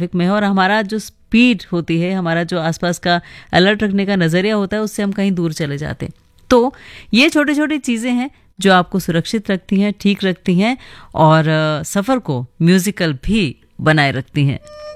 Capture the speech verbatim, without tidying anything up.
Traffic में है और हमारा जो स्पीड होती है, हमारा जो आसपास का अलर्ट रखने का नज़रिया होता है, उससे हम कहीं दूर चले जाते हैं। तो ये छोटी छोटी चीज़ें हैं जो आपको सुरक्षित रखती हैं, ठीक रखती हैं और सफ़र को म्यूज़िकल भी बनाए रखती हैं।